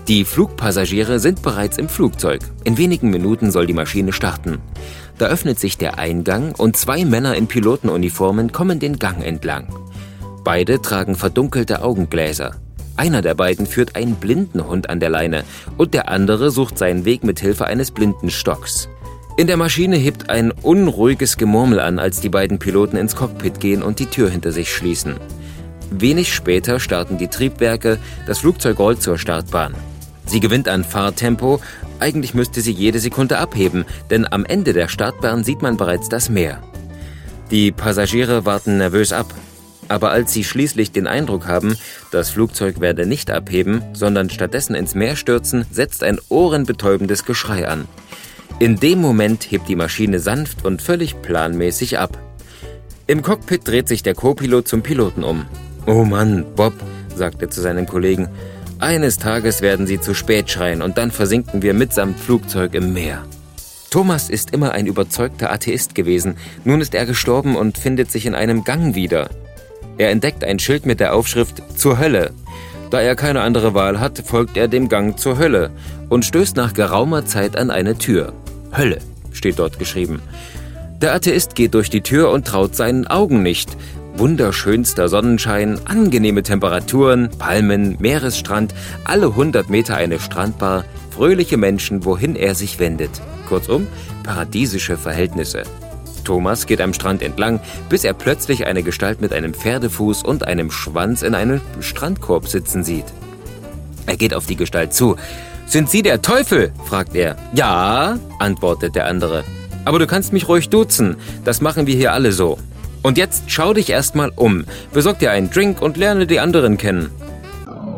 Die Flugpassagiere sind bereits im Flugzeug. In wenigen Minuten soll die Maschine starten. Da öffnet sich der Eingang und 2 Männer in Pilotenuniformen kommen den Gang entlang. Beide tragen verdunkelte Augengläser. Einer der beiden führt einen Blindenhund an der Leine und der andere sucht seinen Weg mit Hilfe eines Blindenstocks. In der Maschine hebt ein unruhiges Gemurmel an, als die beiden Piloten ins Cockpit gehen und die Tür hinter sich schließen. Wenig später starten die Triebwerke, das Flugzeug rollt zur Startbahn. Sie gewinnt an Fahrtempo, eigentlich müsste sie jede Sekunde abheben, denn am Ende der Startbahn sieht man bereits das Meer. Die Passagiere warten nervös ab. Aber als sie schließlich den Eindruck haben, das Flugzeug werde nicht abheben, sondern stattdessen ins Meer stürzen, setzt ein ohrenbetäubendes Geschrei an. In dem Moment hebt die Maschine sanft und völlig planmäßig ab. Im Cockpit dreht sich der Co-Pilot zum Piloten um. »Oh Mann, Bob«, sagt er zu seinen Kollegen, »eines Tages werden sie zu spät schreien und dann versinken wir mitsamt Flugzeug im Meer.« Thomas ist immer ein überzeugter Atheist gewesen. Nun ist er gestorben und findet sich in einem Gang wieder. Er entdeckt ein Schild mit der Aufschrift »Zur Hölle«. Da er keine andere Wahl hat, folgt er dem Gang zur Hölle und stößt nach geraumer Zeit an eine Tür. »Hölle« steht dort geschrieben. Der Atheist geht durch die Tür und traut seinen Augen nicht. Wunderschönster Sonnenschein, angenehme Temperaturen, Palmen, Meeresstrand, alle 100 Meter eine Strandbar, fröhliche Menschen, wohin er sich wendet. Kurzum, paradiesische Verhältnisse. Thomas geht am Strand entlang, bis er plötzlich eine Gestalt mit einem Pferdefuß und einem Schwanz in einem Strandkorb sitzen sieht. Er geht auf die Gestalt zu. »Sind Sie der Teufel?« fragt er. »Ja«, antwortet der andere. »Aber du kannst mich ruhig duzen, das machen wir hier alle so. Und jetzt schau dich erstmal um, besorg dir einen Drink und lerne die anderen kennen.